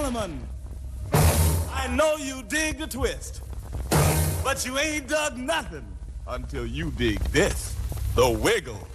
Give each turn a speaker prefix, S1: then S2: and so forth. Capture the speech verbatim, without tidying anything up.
S1: gentlemen, I know you dig the twist, but you ain't dug nothing until you dig this, the wiggle.